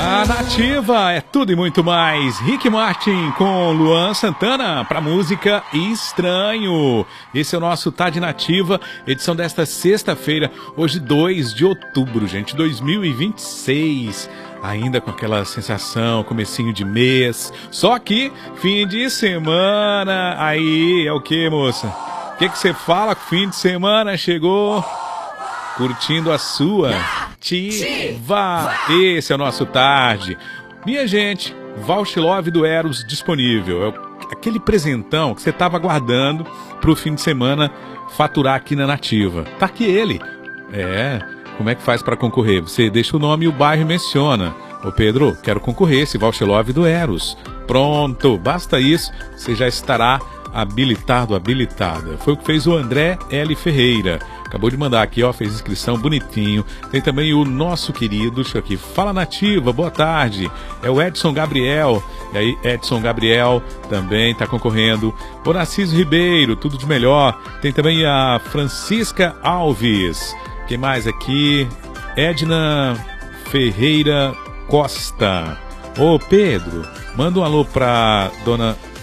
A Nativa é tudo e muito mais. Rick Martin com Luan Santana para música Estranho. Esse é o nosso Tá de Nativa, edição desta sexta-feira, hoje 2 de outubro, gente, 2026. Ainda com aquela sensação, comecinho de mês. Só que fim de semana. Aí, é o que, moça? O que você fala? Fim de semana chegou. Curtindo a sua Nativa. Esse é o nosso Tarde. Minha gente, Voucher Love do Eros disponível. É aquele presentão que você estava aguardando para o fim de semana faturar aqui na Nativa. Tá aqui ele. Como é que faz para concorrer? Você deixa o nome e o bairro e menciona. Ô Pedro, quero concorrer esse Voucher Love do Eros. Pronto, basta isso, você já estará habilitado, habilitada. Foi o que fez o André L. Ferreira. Acabou de mandar aqui, ó, fez inscrição bonitinho. Tem também o nosso querido, deixa aqui, Fala Nativa, boa tarde. É o Edson Gabriel. E aí, Edson Gabriel também está concorrendo. O Narciso Ribeiro, tudo de melhor. Tem também a Francisca Alves. Quem mais aqui? Edna Ferreira Costa. Ô Pedro, manda um alô pra dona